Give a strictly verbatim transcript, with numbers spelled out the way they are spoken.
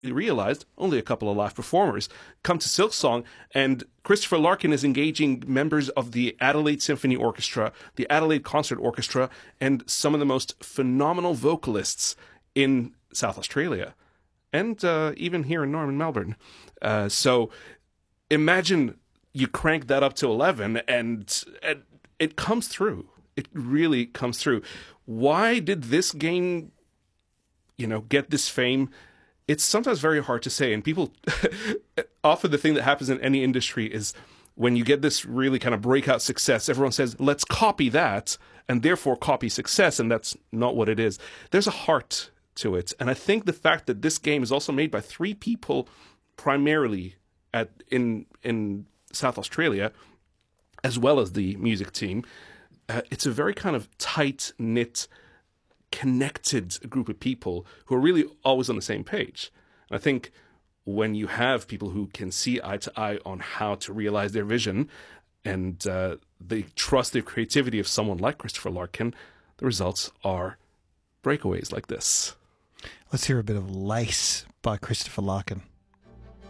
realized only a couple of live performers come to Silksong, and Christopher Larkin is engaging members of the Adelaide Symphony Orchestra, the Adelaide Concert Orchestra, and some of the most phenomenal vocalists in South Australia, and uh, even here in Norman, Melbourne. Uh, so imagine you crank that up to eleven, and, and it comes through. It really comes through. Why did this game, you know, get this fame? It's sometimes very hard to say, and people often the thing that happens in any industry is when you get this really kind of breakout success, everyone says, let's copy that, and therefore copy success, and that's not what it is. There's a heart to it, and I think the fact that this game is also made by three people primarily at in in South Australia, as well as the music team, uh, it's a very kind of tight-knit, connected group of people who are really always on the same page. And I think when you have people who can see eye to eye on how to realize their vision, and uh, they trust the creativity of someone like Christopher Larkin, the results are breakaways like this. Let's hear a bit of Lace by Christopher Larkin.